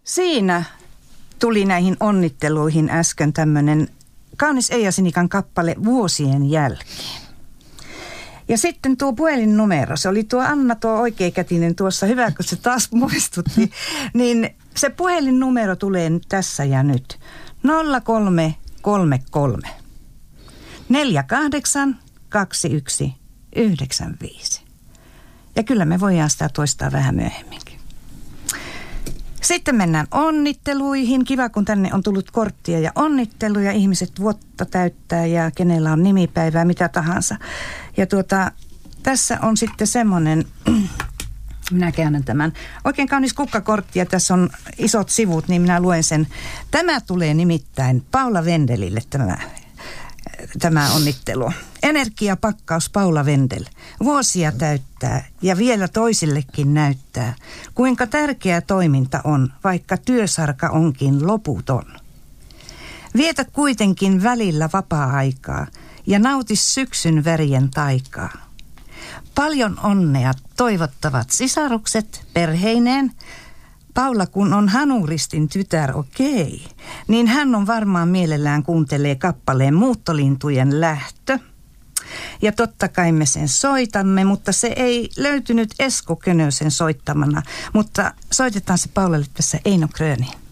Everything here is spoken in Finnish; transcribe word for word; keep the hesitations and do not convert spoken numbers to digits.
Siinä tuli näihin onnitteluihin äsken tämmöinen kaunis Eija Sinikan kappale Vuosien jälkeen. Ja sitten tuo puhelinnumero, se oli tuo Anna tuo oikeakätinen tuossa, hyvä kun se taas muistutti, niin se puhelinnumero tulee nyt tässä ja nyt. nolla kolme kolme kolme neljä kahdeksan kaksi yksi yhdeksän viisi. Ja kyllä me voidaan sitä toistaa vähän myöhemminkin. Sitten mennään onnitteluihin. Kiva, kun tänne on tullut korttia ja onnitteluja. Ihmiset vuotta täyttää ja kenellä on nimipäivää, mitä tahansa. Ja tuota, tässä on sitten semmoinen, minä käännän tämän, oikein kaunis kukkakortti ja tässä on isot sivut, niin minä luen sen. Tämä tulee nimittäin Paula Vendelille tämä, tämä onnittelu. Energiapakkaus Paula Vendel. Vuosia täyttää ja vielä toisillekin näyttää, kuinka tärkeä toiminta on, vaikka työsarka onkin loputon. Vietä kuitenkin välillä vapaa-aikaa ja nauti syksyn värien taikaa. Paljon onnea toivottavat sisarukset perheineen. Paula, kun on Hanuristin tytär, okei, niin hän on varmaan mielellään kuuntelee kappaleen Muuttolintujen lähtö. Ja totta kai me sen soitamme, mutta se ei löytynyt Esko Könösen soittamana. Mutta soitetaan se Paulalle tässä Eino Kröniin.